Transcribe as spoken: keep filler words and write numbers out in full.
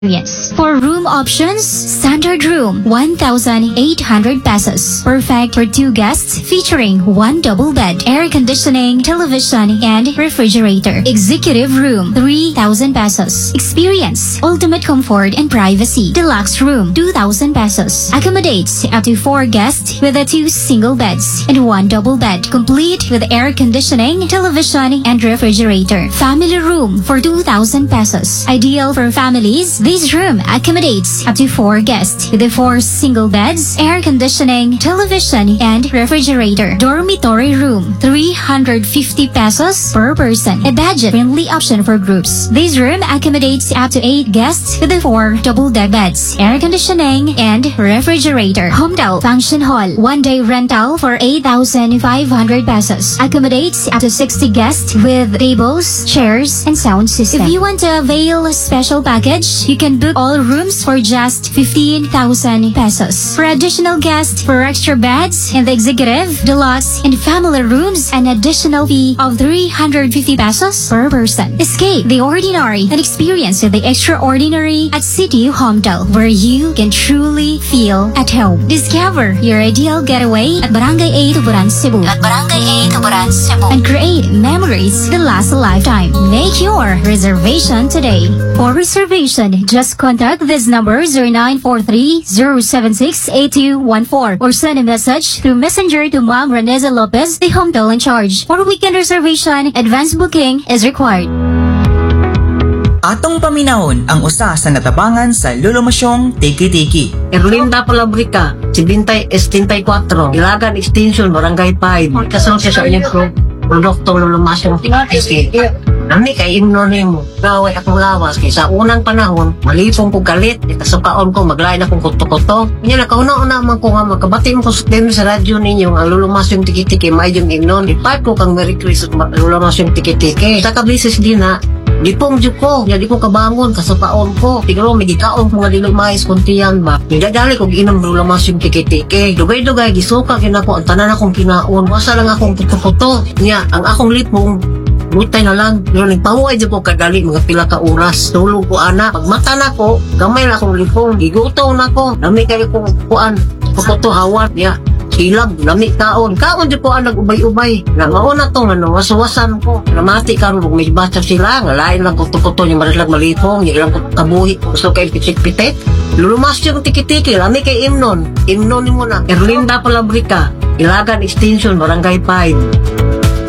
Yes. For room options, standard room, one thousand eight hundred pesos. Perfect for two guests, featuring one double bed, air conditioning, television, and refrigerator. Executive room, three thousand pesos. Experience ultimate comfort and privacy. Deluxe room, two thousand pesos. Accommodates up to four guests with a two single beds and one double bed, complete with air conditioning, television, and refrigerator. Family room for two thousand pesos. Ideal for families. This room accommodates up to four guests with the four single beds, air conditioning, television, and refrigerator. Dormitory room, three hundred fifty pesos per person. A budget-friendly option for groups. This room accommodates up to eight guests with the four double-deck beds, air conditioning, and refrigerator. Homedale Function Hall, one-day rental for eight thousand five hundred pesos. Accommodates up to sixty guests with tables, chairs, and sound system. If you want to avail a special package, you can book all rooms for just fifteen thousand pesos. For additional guests, for extra beds in the executive, deluxe, and family rooms, an additional fee of three hundred fifty pesos per person. Escape the ordinary and experience the extraordinary at City Homedale, where you can truly feel at home. Discover your ideal getaway at Barangay eight, Tuburan, Cebu. At Barangay eight, Tuburan, Cebu. And create memories that last a lifetime. Make your reservation today. For reservation, just contact this number zero nine four three zero seven six eight two one four or send a message through Messenger to Ma'am Reneza Lopez, the Homedale in charge. For weekend reservation, advance booking is required. Atong paminahon ang usa sa natabangan sa lulumasyong tiki-tiki. Erlinda Palabrica, Sibintay Estinty-four, Ilagan Extension, Barangay five. Kasal siya sa inyong pro produktong lulumasyong tiki-tiki. Nami kay imnonim mo, gaway akong lawas kay sa unang panahon, malipong ko galit, itasukaon ko, maglain akong kuto-kuto. Kanya nakauna-una man ko nga magkabati mo ko sa sa radyo ninyo, ang lulumasyong tiki-tiki, may yung imnon. Ipat ko kang Merry Christmas, lulumasyong tiki-tiki. Sa kabisis din na, di pong dyo ko, di ko kabangon, kasupaon ko. Tigro, may gikaon ko nga dilumais kuntiyan ba. Nagdadali ko ginom lulumasyong tiki-tiki. Dugay-dugay, gisuka kinako, ang tanan akong kinaon. Wasa lang akong kuto-kuto. Nya, ang akong lipong, butay na lang. Pero nagpahuay dyan ko kadali mga pila ka oras. Tulog ko ana. Pagmata na ko, gamay na akong lipong. Giguto na ko. Nami kayo kong kuan. Kukuto hawan. Ya. Silab. Nami kaon. Kaon dyan ko ang nag-ubay-ubay. Nga mauna to nga nawasawasan ko. Namati ka rin. May basa sila. Nga lain lang kuto-kuto. Yung marilag malipong. Yung ilang kabuhi. Gusto kayo pitik-pitik. Lulumas yung tiki-tiki. Nami kay Imnon. Imnon mo na. Erlinda Palabrica. Ilagan Extension. Barangay five.